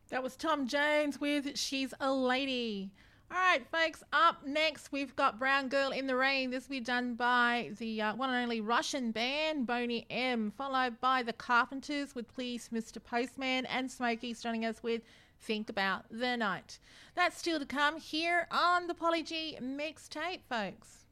That was Tom Jones with She's a Lady. All right, folks, up next we've got Brown Girl in the Rain. This will be done by the one and only Russian band Boney M, followed by the Carpenters with Please Mr. Postman, and Smokey's joining us with Think About the Night. That's still to come here on the Polly G mixtape, folks.